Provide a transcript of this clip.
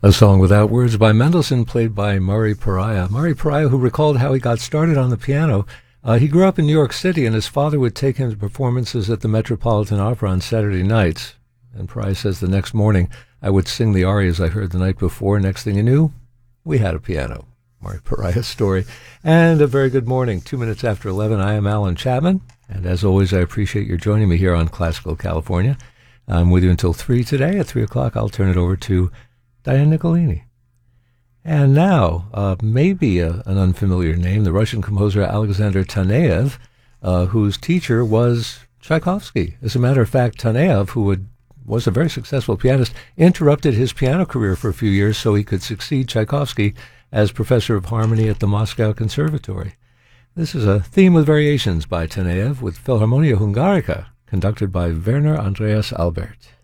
A song without words by Mendelssohn, played by Murray Pariah. Murray Pariah, who recalled how he got started on the piano. He grew up in New York City, and his father would take him to performances at the Metropolitan Opera on Saturday nights. And Pariah says the next morning, I would sing the arias I heard the night before. Next thing you knew, we had a piano. Murray Pariah's story. And a very good morning. 2 minutes after 11, I am Alan Chapman. And as always, I appreciate your joining me here on Classical California. I'm with you until 3 today. At 3 o'clock, I'll turn it over to Diane Nicolini. And now, maybe an unfamiliar name, the Russian composer Alexander Taneyev, whose teacher was Tchaikovsky. As a matter of fact, Taneyev, who was a very successful pianist, interrupted his piano career for a few years so he could succeed Tchaikovsky as professor of harmony at the Moscow Conservatory. This is a theme with variations by Taneyev with Philharmonia Hungarica, conducted by Werner Andreas Albert.